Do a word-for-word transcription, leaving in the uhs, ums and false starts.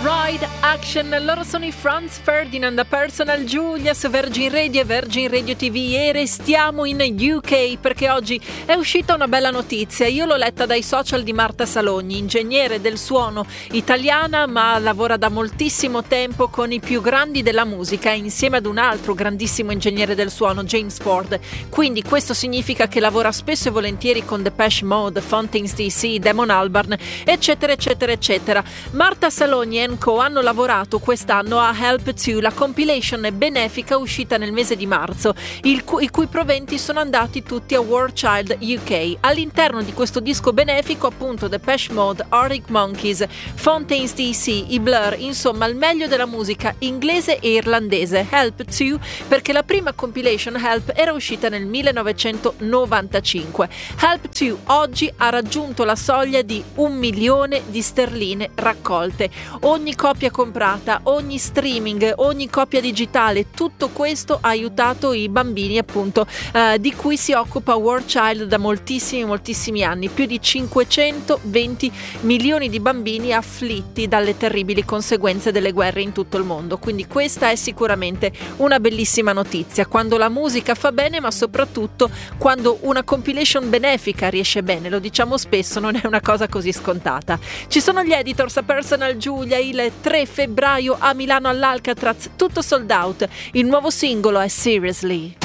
Ride Action, loro sono i Franz Ferdinand, a Personal Giulia su Virgin Radio e Virgin Radio ti vu, e restiamo in U K perché oggi è uscita una bella notizia. Io l'ho letta dai social di Marta Salogni, ingegnere del suono italiana, ma lavora da moltissimo tempo con i più grandi della musica insieme ad un altro grandissimo ingegnere del suono, James Ford. Quindi questo significa che lavora spesso e volentieri con Depeche Mode, Fontaines D C, Damon Albarn, eccetera eccetera eccetera. Marta Salogni e Co hanno lavorato quest'anno a Help To, la compilation benefica uscita nel mese di marzo, il cu- i cui proventi sono andati tutti a War Child U K. All'interno di questo disco benefico, appunto, Depeche Mode, Arctic Monkeys, Fontaines D C, i Blur, insomma il meglio della musica inglese e irlandese. Help To perché la prima compilation Help era uscita nel millenovecentonovantacinque. Help To oggi ha raggiunto la soglia di un milione di sterline raccolte. Ogni copia comprata, ogni streaming, ogni copia digitale, tutto questo ha aiutato i bambini, appunto, eh, di cui si occupa War Child da moltissimi moltissimi anni, più di cinquecentoventi milioni di bambini afflitti dalle terribili conseguenze delle guerre in tutto il mondo. Quindi questa è sicuramente una bellissima notizia, quando la musica fa bene, ma soprattutto quando una compilation benefica riesce bene. Lo diciamo spesso, non è una cosa così scontata. Ci sono gli editors a Personal Giulia il tre febbraio a Milano all'Alcatraz, tutto sold out. Il nuovo singolo è Seriously.